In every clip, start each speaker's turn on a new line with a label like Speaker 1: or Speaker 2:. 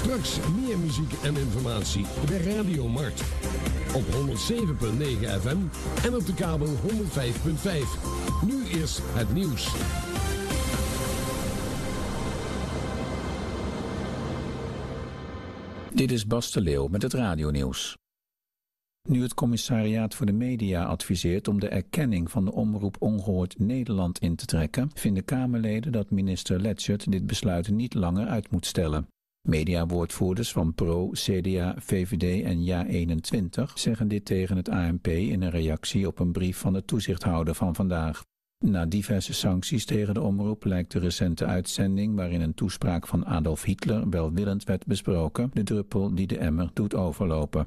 Speaker 1: Straks meer muziek en informatie bij Radio Mart. Op 107.9 FM en op de kabel 105.5. Nu eerst het nieuws.
Speaker 2: Dit is Bas de Leeuw met het radionieuws. Nu het Commissariaat voor de Media adviseert om de erkenning van de omroep Ongehoord Nederland in te trekken, vinden Kamerleden dat minister Letschert dit besluit niet langer uit moet stellen. Mediawoordvoerders van PRO, CDA, VVD en JA21 zeggen dit tegen het ANP in een reactie op een brief van de toezichthouder van vandaag. Na diverse sancties tegen de omroep lijkt de recente uitzending, waarin een toespraak van Adolf Hitler welwillend werd besproken, de druppel die de emmer doet overlopen.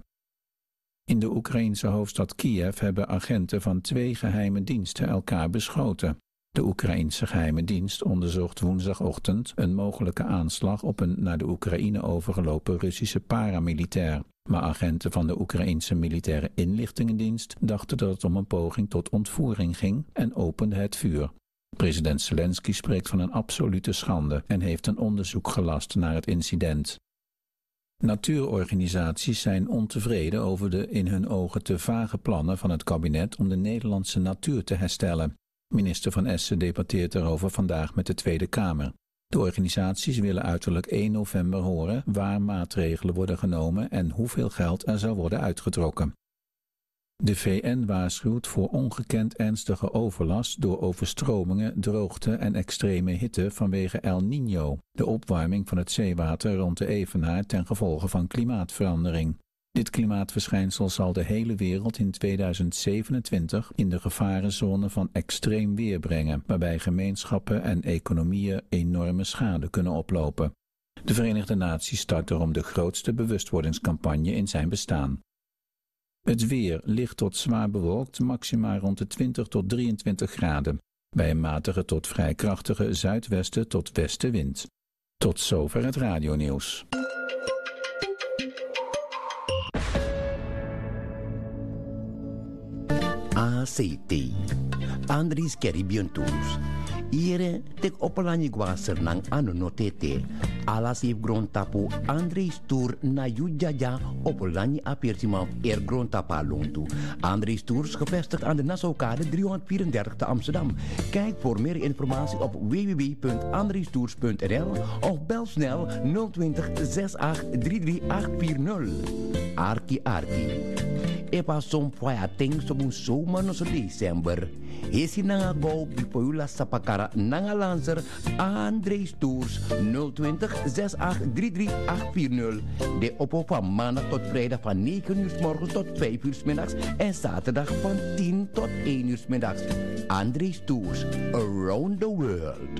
Speaker 2: In de Oekraïense hoofdstad Kiev hebben agenten van 2 geheime diensten elkaar beschoten. De Oekraïense geheime dienst onderzocht woensdagochtend een mogelijke aanslag op een naar de Oekraïne overgelopen Russische paramilitair. Maar agenten van de Oekraïense militaire inlichtingendienst dachten dat het om een poging tot ontvoering ging en openden het vuur. President Zelensky spreekt van een absolute schande en heeft een onderzoek gelast naar het incident. Natuurorganisaties zijn ontevreden over de in hun ogen te vage plannen van het kabinet om de Nederlandse natuur te herstellen. Minister Van Essen debatteert daarover vandaag met de Tweede Kamer. De organisaties willen uiterlijk 1 november horen waar maatregelen worden genomen en hoeveel geld er zal worden uitgetrokken. De VN waarschuwt voor ongekend ernstige overlast door overstromingen, droogte en extreme hitte vanwege El Niño, de opwarming van het zeewater rond de Evenaar ten gevolge van klimaatverandering. Dit klimaatverschijnsel zal de hele wereld in 2027 in de gevarenzone van extreem weer brengen, waarbij gemeenschappen en economieën enorme schade kunnen oplopen. De Verenigde Naties start daarom de grootste bewustwordingscampagne in zijn bestaan. Het weer licht tot zwaar bewolkt, maxima rond de 20 tot 23 graden, bij een matige tot vrij krachtige zuidwesten tot westenwind. Tot zover het radionieuws.
Speaker 3: ACT Andries Caribbean Tours. Ire tek opalani guaser nang ano notete. Alas if grond tapu Andries Tour na Yujaja opalani apertima er grond tapa lontu. Andries Tours gevestigd aan de Nassaukade 334 te Amsterdam. Kijk voor meer informatie op www.andriestours.nl of bel snel 020 68 33840. Arki Arki. Epa som faya ting sobun soma no so December. Hesi nanga go bipoyula sapakara nanga lancer Andries Tours 020 68 33840. De oppo van maandag tot vrijdag van 9 uur 's morgens tot 5 uur 's middags en zaterdag van 10 tot 1 uur 's middags. Andries Tours around the world.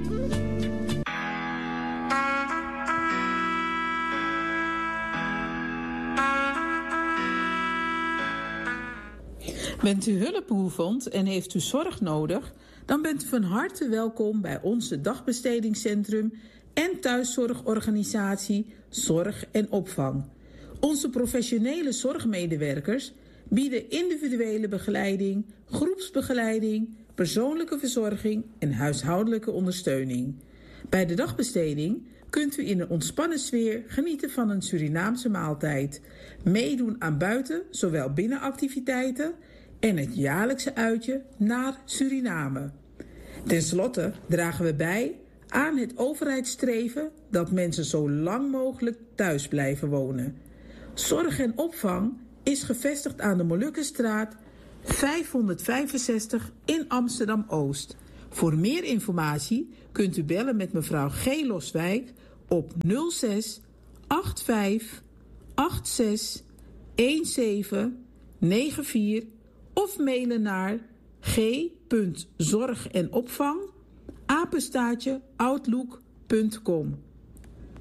Speaker 4: Bent u hulpbehoevend en heeft u zorg nodig? Dan bent u van harte welkom bij onze dagbestedingscentrum en thuiszorgorganisatie Zorg en Opvang. Onze professionele zorgmedewerkers bieden individuele begeleiding, groepsbegeleiding, persoonlijke verzorging en huishoudelijke ondersteuning. Bij de dagbesteding kunt u in een ontspannen sfeer genieten van een Surinaamse maaltijd, meedoen aan buiten, zowel binnenactiviteiten en het jaarlijkse uitje naar Suriname. Ten slotte dragen we bij aan het overheidsstreven dat mensen zo lang mogelijk thuis blijven wonen. Zorg en Opvang is gevestigd aan de Molukkenstraat 565 in Amsterdam-Oost. Voor meer informatie kunt u bellen met mevrouw G. Loswijk op 06 85 86 17 94 of mailen naar g.zorgenopvang@outlook.com.